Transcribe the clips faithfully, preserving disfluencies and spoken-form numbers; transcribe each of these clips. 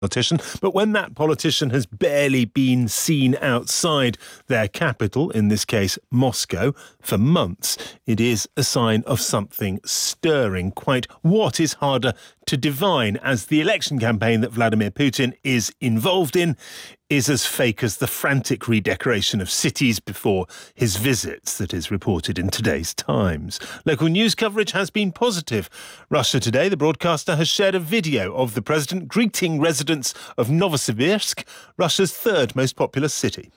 politician, but when that politician has barely been seen outside their capital, in this case Moscow, for months, it is a sign of something stirring. Quite what is harder to divine, as the election campaign that Vladimir Putin is involved in is as fake as the frantic redecoration of cities before his visits that is reported in today's Times. Local news coverage has been positive. Russia Today, the broadcaster, has shared a video of the president greeting residents of Novosibirsk, Russia's third most populous city.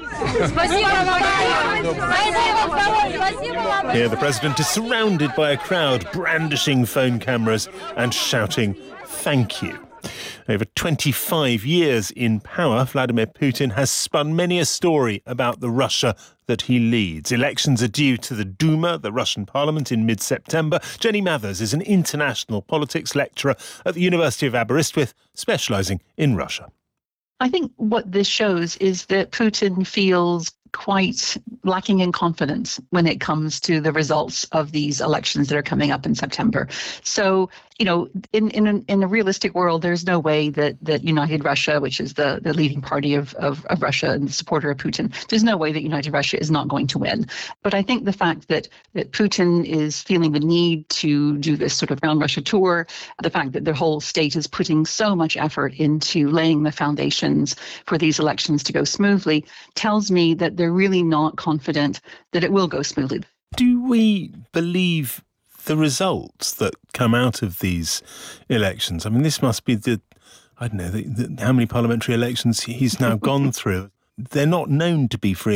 Here the president is surrounded by a crowd brandishing phone cameras and shouting, "Thank you." Over twenty-five years in power, Vladimir Putin has spun many a story about the Russia that he leads. Elections are due to the Duma, the Russian parliament, in mid-September. Jenny Mathers is an international politics lecturer at the University of Aberystwyth, specialising in Russia. I think what this shows is that Putin feels quite lacking in confidence when it comes to the results of these elections that are coming up in September. So, you know, in in, in a realistic world, there's no way that, that United Russia, which is the, the leading party of, of, of Russia and the supporter of Putin, there's no way that United Russia is not going to win. But I think the fact that, that Putin is feeling the need to do this sort of round Russia tour, the fact that the whole state is putting so much effort into laying the foundations for these elections to go smoothly, tells me that they're really not confident that it will go smoothly. Do we believe the results that come out of these elections? I mean, this must be the, I don't know, the, the, how many parliamentary elections he's now gone through. They're not known to be free